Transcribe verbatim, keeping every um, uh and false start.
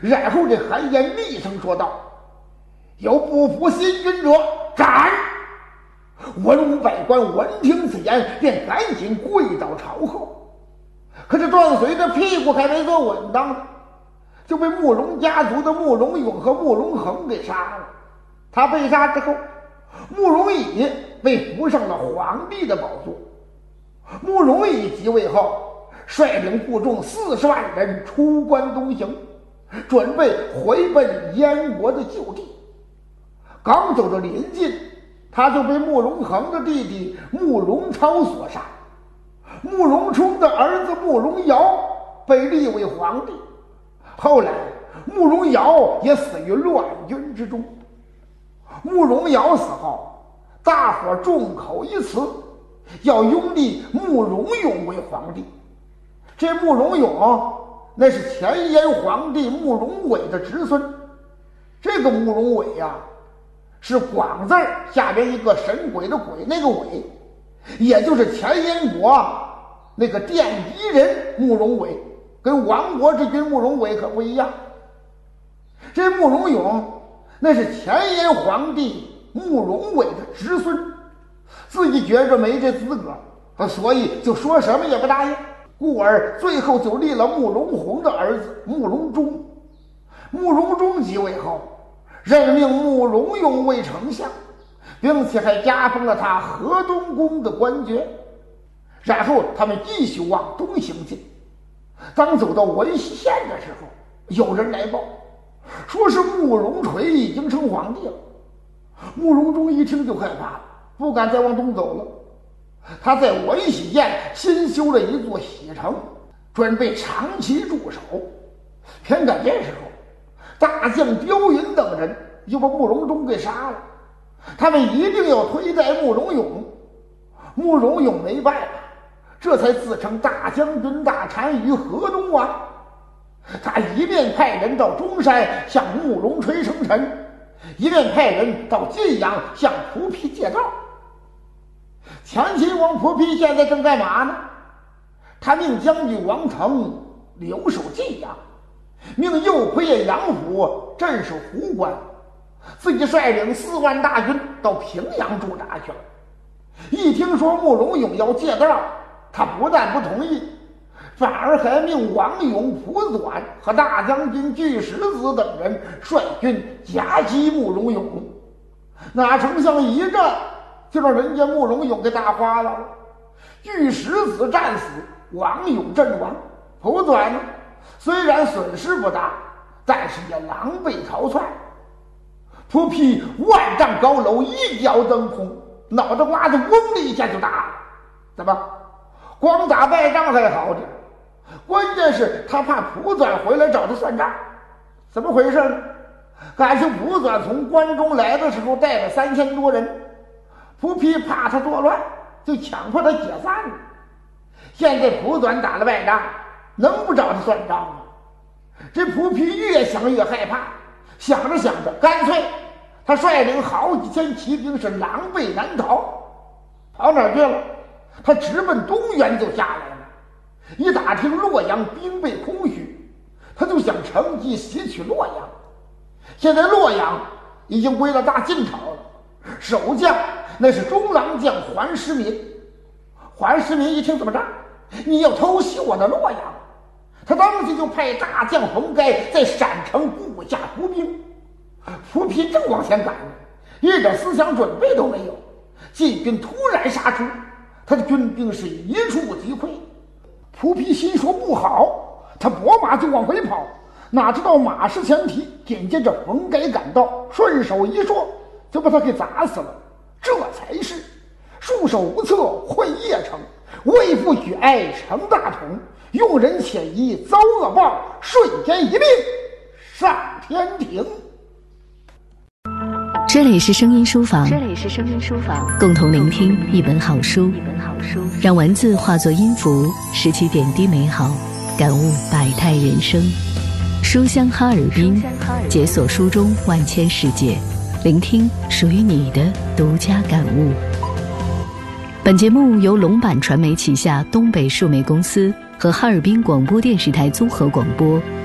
然后这韩延厉声说道：“有不服新君者，斩！”文武百官闻听此言，便赶紧跪倒朝后。可是段绥这屁股还没坐稳当呢，就被慕容家族的慕容永和慕容恒给杀了。他被杀之后，慕容乙被扶上了皇帝的宝座。慕容乙即位后，率领部众四十万人出关东行，准备回奔燕国的旧地。刚走到临近，他就被慕容恒的弟弟慕容超所杀。慕容冲的儿子慕容瑶被立为皇帝，后来慕容瑶也死于乱军之中。慕容瑶死后，大伙众口一词，要拥立慕容永为皇帝。这慕容永那是前燕皇帝慕容伟的侄孙。这个慕容伟呀、啊，是广字下边一个神鬼的鬼，那个伟，也就是前燕国那个奠基人慕容伟，跟亡国之君慕容伟可不一样。这慕容永那是前燕皇帝慕容伟的侄孙，自己觉着没这资格，所以就说什么也不答应，故而最后就立了慕容宏的儿子慕容忠。慕容忠即位后，任命慕容永为丞相，并且还加封了他河东宫的官爵。然后他们继续往东行进。当走到文西县的时候，有人来报，说是慕容垂已经成皇帝了。慕容忠一听就害怕了，不敢再往东走了。他在文喜县新修了一座喜城，准备长期驻守。偏赶这时候，大将刁云等人又把慕容忠给杀了。他们一定要推戴慕容永。慕容永没办法，这才自称大将军大单于河东王。他一面派人到中山向慕容垂称臣，一面派人到晋阳向蒲丕借道。前秦王蒲丕现在正干嘛呢？他命将军王腾留守晋阳，命右仆射杨府镇守壶关，自己率领四万大军到平阳驻扎去了。一听说慕容永要借道，他不但不同意，反而还命王勇、蒲纂和大将军巨石子等人率军夹击慕容永。哪成想一战就让人家慕容永给打花了。巨石子战死，王勇阵亡。蒲纂呢，虽然损失不大，但是也狼狈逃窜。蒲丕万丈高楼一脚蹬空，脑袋瓜子嗡的一下就大了。怎么光打败仗还好点，关键是他怕蒲纂回来找他算账。怎么回事呢？感情蒲纂从关中来的时候带了三千多人，蒲丕怕他作乱，就强迫他解散了。现在蒲纂打了败仗，能不找他算账吗？这蒲丕越想越害怕，想着想着，干脆他率领好几千骑兵是狼狈难逃。跑哪儿去了？他直奔东原就下来了。一打听洛阳兵备空虚，他就想乘机袭取洛阳。现在洛阳已经归了大晋朝了，守将那是中郎将桓师民。桓师民一听，怎么着？你要偷袭我的洛阳？他当即就派大将冯该在陕城布下伏兵。伏丕正往前赶呢，一点思想准备都没有，晋军突然杀出，他的军兵是一触即溃。蒲丕心说不好，他拨马就往回跑，哪知道马失前蹄，紧接着冯该赶到，顺手一槊就把他给砸死了。这才是束手无策会邺城，为父举哀成大统，用人潜移遭恶报，瞬间一命上天庭。 这里是声音书房， 这里是声音书房， 共同聆听一本好书， 一本好书， 让文字化作音符，拾起点滴美好，感悟百态人生。书香哈尔滨，解锁书中万千世界，聆听属于你的独家感悟。本节目由龙版传媒旗下东北数媒公司和哈尔滨广播电视台综合广播